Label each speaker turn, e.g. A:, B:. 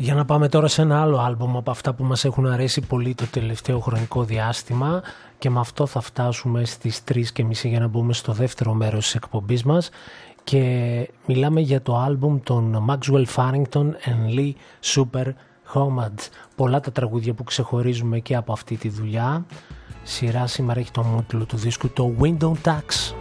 A: Για να πάμε τώρα σε ένα άλλο άλμπομ από αυτά που μας έχουν αρέσει πολύ το τελευταίο χρονικό διάστημα, και με αυτό θα φτάσουμε στις 3:30 για να μπούμε στο δεύτερο μέρος της εκπομπής μας, και μιλάμε για το άλμπομ των Maxwell Farrington and Lee Super Homad. Πολλά τα τραγούδια που ξεχωρίζουμε και από αυτή τη δουλειά. Σειρά σήμερα έχει τον τίτλο του δίσκου, το Window Tax.